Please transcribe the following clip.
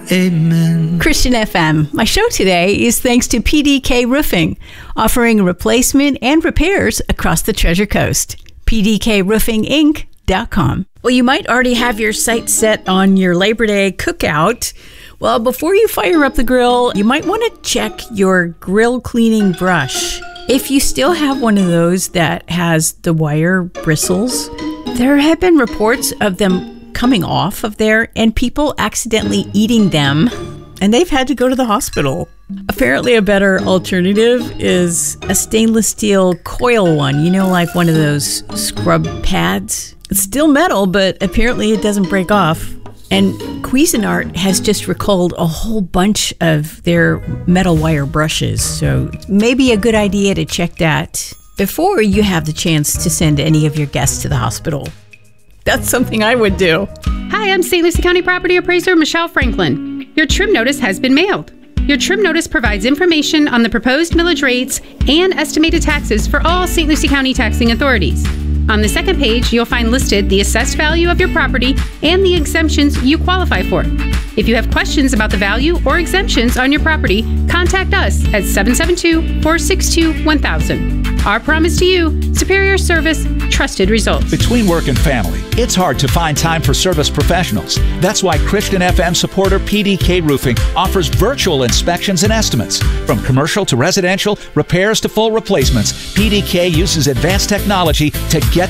Amen. Christian FM. My show today is thanks to PDK Roofing, offering replacement and repairs across the Treasure Coast. PDKRoofingInc.com. Well, you might already have your sights set on your Labor Day cookout. Well, before you fire up the grill, you might want to check your grill cleaning brush. If you still have one of those that has the wire bristles, there have been reports of them coming off of there and people accidentally eating them, and they've had to go to the hospital. Apparently a better alternative is a stainless steel coil one, like one of those scrub pads. It's still metal, but apparently it doesn't break off. And Cuisinart has just recalled a whole bunch of their metal wire brushes, so maybe a good idea to check that before you have the chance to send any of your guests to the hospital. That's something I would do. Hi, I'm St. Lucie County Property Appraiser Michelle Franklin. Your trim notice has been mailed. Your trim notice provides information on the proposed millage rates and estimated taxes for all St. Lucie County taxing authorities. On the second page, you'll find listed the assessed value of your property and the exemptions you qualify for. If you have questions about the value or exemptions on your property, contact us at 772-462-1000. Our promise to you, superior service, trusted results. Between work and family, it's hard to find time for service professionals. That's why Christian FM supporter PDK Roofing offers virtual inspections and estimates. From commercial to residential, repairs to full replacements, PDK uses advanced technology to get